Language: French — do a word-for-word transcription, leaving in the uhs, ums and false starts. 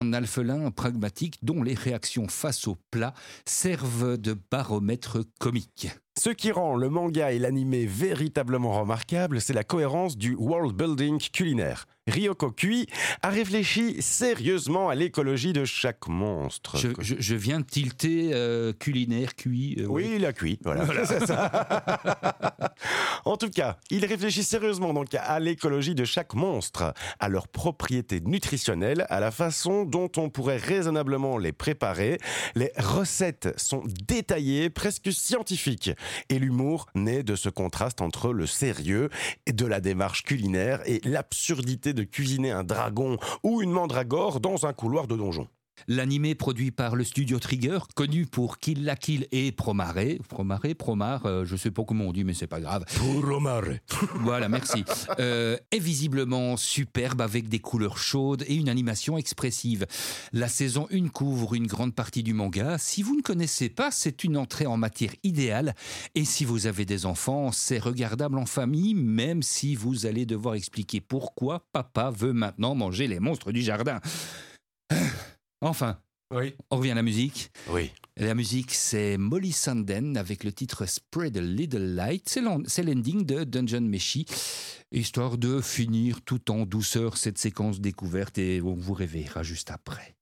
Un alphelin pragmatique dont les réactions face au plat servent de baromètre comique. Ce qui rend le manga et l'anime véritablement remarquables, c'est la cohérence du world building culinaire. Ryoko Kui a réfléchi sérieusement à l'écologie de chaque monstre. Je, je, je viens de tilter euh, culinaire, cuit. Euh, oui, ouais. il a cuit, voilà. voilà. C'est ça. En tout cas, il réfléchit sérieusement donc à l'écologie de chaque monstre, à leurs propriétés nutritionnelles, à la façon dont on pourrait raisonnablement les préparer. Les recettes sont détaillées, presque scientifiques. Et l'humour naît de ce contraste entre le sérieux de la démarche culinaire et l'absurdité de cuisiner un dragon ou une mandragore dans un couloir de donjon. L'animé produit par le studio Trigger, connu pour Kill la Kill et Promare. Promare, Promare, euh, je sais pas comment on dit, mais c'est pas grave. Promare. Voilà, merci. Euh, est visiblement superbe avec des couleurs chaudes et une animation expressive. La saison un couvre une grande partie du manga. Si vous ne connaissez pas, c'est une entrée en matière idéale. Et si vous avez des enfants, c'est regardable en famille, même si vous allez devoir expliquer pourquoi papa veut maintenant manger les monstres du jardin. Enfin, oui. On revient à la musique. Oui. La musique, c'est Molly Sanden avec le titre Spread a Little Light. C'est, c'est l'ending de Dungeon Meshi, histoire de finir tout en douceur cette séquence découverte et on vous réveillera juste après.